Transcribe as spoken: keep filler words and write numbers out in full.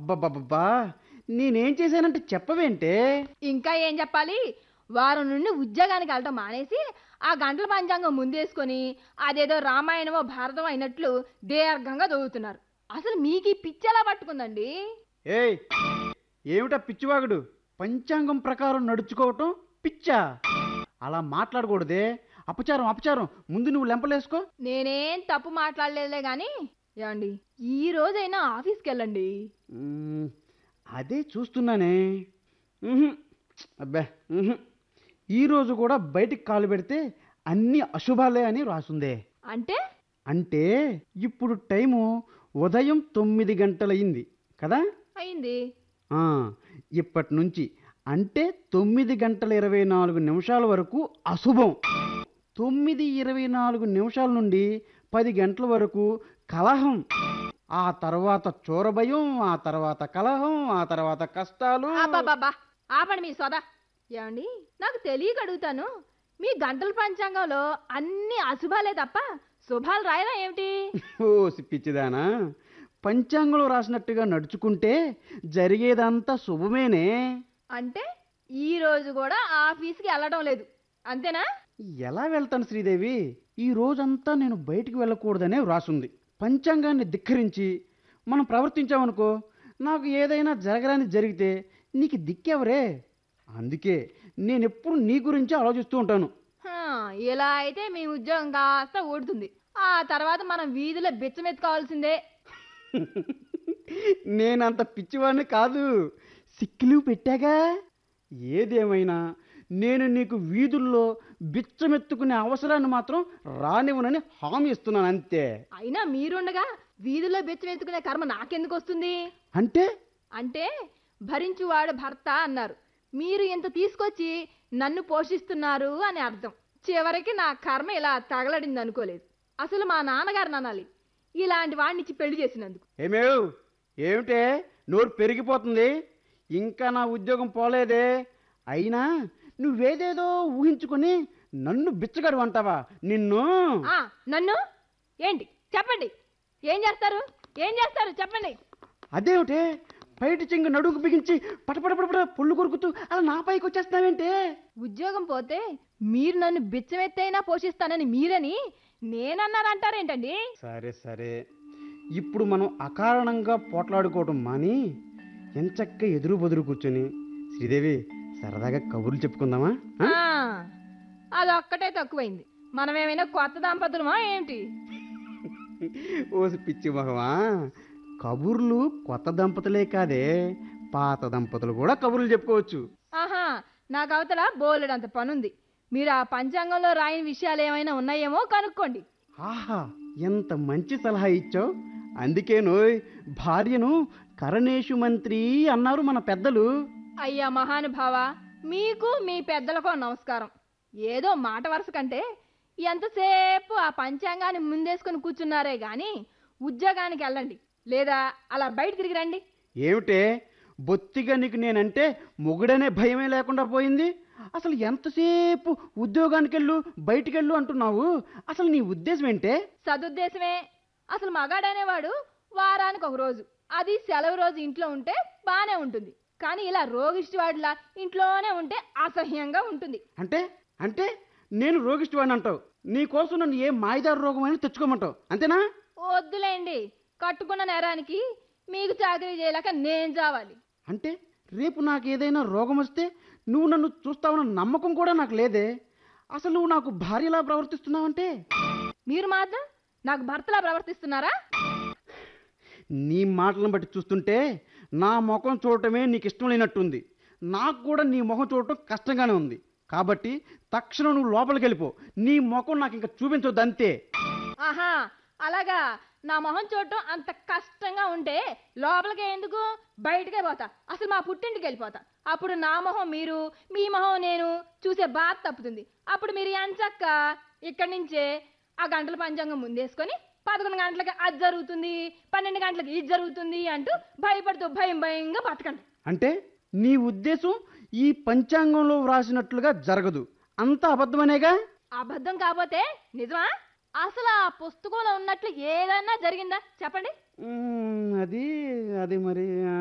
అబ్బబ్బబ్బా! నేనేం చేశానంటే చెప్పవేంటే? ఇంకా ఏం చెప్పాలి? వారం నుండి ఉద్యోగానికి వెళ్ళటం మానేసి ఆ గంటల పంచాంగం ముందేసుకొని అదేదో రామాయణమో భారతం అయినట్లు దీర్ఘంగా చదువుతున్నారు. అసలు మీకు ఈ పిచ్చి ఎలా పట్టుకుందండి? ఏయ్! ఏమిటా పిచ్చివాగుడు? పంచాంగం ప్రకారం నడుచుకోవటం పిచ్చా? అలా మాట్లాడకూడదే. అపచారం అపచారం. ముందు నువ్వు లెంపలేసుకో. నేనేం తప్పు మాట్లాడలేదులే గాని ఏమండి, ఈ రోజైనా ఆఫీస్కి వెళ్ళండి. మ్మ్, అదే చూస్తున్నానే. ఉహుం, అబ్బే ఉహుం. ఈరోజు కూడా బయటికి కాలు పెడితే అన్ని అశుభాలే అని రాసుందే. అంటే అంటే ఇప్పుడు టైము ఉదయం తొమ్మిది గంటలయింది కదా? అయింది. ఆ, ఇప్పటి నుంచి అంటే తొమ్మిది గంటల ఇరవై నాలుగు నిమిషాల వరకు అశుభం. తొమ్మిది ఇరవై నాలుగు నిమిషాల నుండి పది గంటల వరకు కలహం. ఆ తర్వాత చోరభయం, ఆ తర్వాత కలహం, ఆ తర్వాత కష్టాలు. అబ్బాబాబా, ఆపండి మీ సోదా. ఏమండి, నాకు తెలియక అడుగుతాను, మీ గంటల పంచాంగంలో అన్ని అశుభాలే తప్ప శుభాలు రాయరా ఏమిటి? ఓ పిచ్చిదానా, పంచాంగంలో రాసినట్టుగా నడుచుకుంటే జరిగేదంతా శుభమేనే. అంటే ఈ రోజు కూడా ఆఫీస్కి వెళ్ళడం లేదు అంతేనా? ఎలా వెళ్తాను శ్రీదేవి? ఈ రోజంతా నేను బయటికి వెళ్ళకూడదనే వ్రాసుంది. పంచాంగాన్ని ధిక్కరించి మనం ప్రవర్తించామనుకో, నాకు ఏదైనా జరగరాని జరిగితే నీకు దిక్కెవరే? అందుకే నేనెప్పుడు నీ గురించి ఆలోచిస్తూ ఉంటాను. హా, ఇలా అయితే మీ ఉద్యోగం కాస్త ఊడుతుంది. ఆ తర్వాత మనం వీధిలో బిచ్చమెత్తుకోవాల్సిందే. నేనంత పిచ్చివాడిని కాదు, సిక్కులు పెట్టాగా. ఏదేమైనా నేను నీకు వీధుల్లో బిచ్చమెత్తుకునే అవసరాన్ని మాత్రం రానివ్వనని హామీ ఇస్తున్నాను అంతే. అయినా మీరుండగా వీధిలో బిచ్చమెత్తుకునే కర్మ నాకెందుకు వస్తుంది? అంటే అంటే భరించువాడు భర్త అన్నారు. మీరు ఇంత తీసుకొచ్చి నన్ను పోషిస్తున్నారు అని అర్థం. చివరికి నా కర్మ ఇలా తగలడింది అనుకోలేదు. అసలు మా నాన్నగారు అనాలి ఇలాంటి వాడినిచ్చి పెళ్లి చేసినందుకు. ఏమేవ్, ఏమిటే నోరు పెరిగిపోతుంది? ఇంకా నా ఉద్యోగం పోలేదే. అయినా నువ్వేదేదో ఊహించుకొని నన్ను బిచ్చగాడు అంటావా? నిన్ను ఆ నన్ను ఏంటి చెప్పండి, ఏం చేస్తారు ఏం చేస్తారు చెప్పండి. అదేమిటే బయట చెంగు నడుగు బిగించి పటపడపడపడ పొళ్ళు కొరుకుతూ అలా నా పైకి వచ్చేస్తావేంటే? ఉద్యోగం పోతే మీరు నన్ను బిచ్చమెత్తైనా పోషిస్తానని మీరని నేనన్నారంటారేంటండి? సరే సరే, ఇప్పుడు మనం అకారణంగా పోట్లాడుకోవటం మాని ఎంచక్క ఎదురు బదురు కూర్చొని శ్రీదేవి సరదాగా కబుర్లు చెప్పుకుందామా? ఆ? ఆ, అదొక్కటే తక్కువైంది. మనమేమైనా కొత్త దంపతులమా ఏంటి? ఓసి పిచ్చి మగవా, కబుర్లు కొత్త దంపతులే కాదే, పాత దంపతులు కూడా కబుర్లు చెప్పుకోవచ్చు. ఆహా, నాకు అవతల బోలెడంత పనుంది. మీరు ఆ పంచాంగంలో రాయని విషయాలు ఏమైనా ఉన్నాయేమో కనుక్కోండి. ఆహా, ఎంత మంచి సలహా ఇచ్చావు. అందుకేనోయ్ భార్యను కరణేషు మంత్రి అన్నారు మన పెద్దలు. అయ్యా మహానుభావ, మీకు మీ పెద్దలకో నమస్కారం. ఏదో మాట వరుస కంటే ఎంతసేపు ఆ పంచాంగాన్ని ముందేసుకొని కూర్చున్నారే గాని ఉద్యోగానికి వెళ్ళండి, లేదా అలా బయట తిరిగి రండి. ఏమిటే బొత్తిగా నీకు నేనంటే మొగుడనే భయమే లేకుండా పోయింది. అసలు ఎంతసేపు ఉద్యోగానికెళ్ళు బయటికెళ్ళు అంటున్నావు? అసలు నీ ఉద్దేశం ఏంటే? సదుద్దేశమే. అసలు మగాడనేవాడు వారానికి ఒక రోజు, అది సెలవు రోజు ఇంట్లో ఉంటే బానే ఉంటుంది. కానీ ఇలా రోగిష్టి వాడిలా ఇంట్లోనే ఉంటే అసహ్యంగా ఉంటుంది. అంటే అంటే నేను రోగిష్టివాడిని అంటావు. నీకోసం నన్ను ఏ మాయదారు రోగం అని తెచ్చుకోమంటావు అంతేనా? వద్దులేండి, కట్టుకున్న నేరానికి మీకు చాకరీ చేయలేక నేను చావాలి. అంటే రేపు నాకు ఏదైనా రోగం వస్తే నువ్వు నన్ను చూస్తావన్న నమ్మకం కూడా నాకు లేదే. అసలు నువ్వు నాకు భార్యలా ప్రవర్తిస్తున్నావంటే? మీరు మాత్రం నాకు భర్తలా ప్రవర్తిస్తున్నారా? నీ మాటలను బట్టి చూస్తుంటే నా ముఖం చూడటమే నీకు ఇష్టం లేనట్టుంది. నాకు కూడా నీ ముఖం చూడటం కష్టంగానే ఉంది. కాబట్టి తక్షణం నువ్వు లోపలికి వెళ్ళిపో. నీ ముఖం నాకు ఇంకా చూపించొద్దు అంతే. ఆహా, అలాగా. నా మొహం చూడటం అంత కష్టంగా ఉంటే లోపలికే ఎందుకు, బయటకే పోతా. అసలు మా పుట్టింటికి వెళ్ళిపోతా. అప్పుడు నా మొహం మీరు, మీ మొహం నేను చూసే బాధ తప్పుతుంది. అప్పుడు మీరు ఎంచక్క ఇక్కడి నుంచే ఆ గంటల పంచాంగం ముందేసుకొని పదకొండు గంటలకి అది జరుగుతుంది, పన్నెండు గంటలకి ఇది జరుగుతుంది అంటూ భయపడుతూ భయం భయంగా బతకండి. అంటే నీ ఉద్దేశం ఈ పంచాంగంలో వ్రాసినట్లుగా జరగదు, అంతా అబద్ధమనేగా? అబద్ధం కాకపోతే నిజమా? అసలు ఆ పుస్తకంలో ఉన్నట్లు ఏదన్నా జరిగిందా చెప్పండి. మ్మ్, అది అది మరి